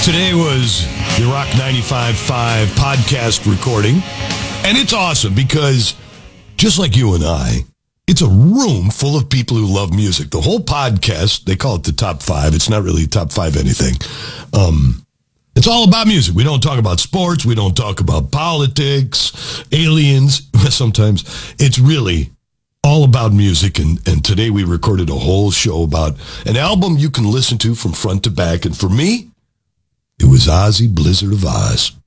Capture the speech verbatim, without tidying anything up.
Today was the Rock ninety-five point five podcast recording, and it's awesome because just like you and I, it's a room full of people who love music. The whole podcast, they call it the top five. It's not really top five anything. Um, it's all about music. We don't talk about sports. We don't talk about politics, aliens. Sometimes it's really all about music. And, and today we recorded a whole show about an album you can listen to from front to back. And for me, it was Ozzy Blizzard of Oz.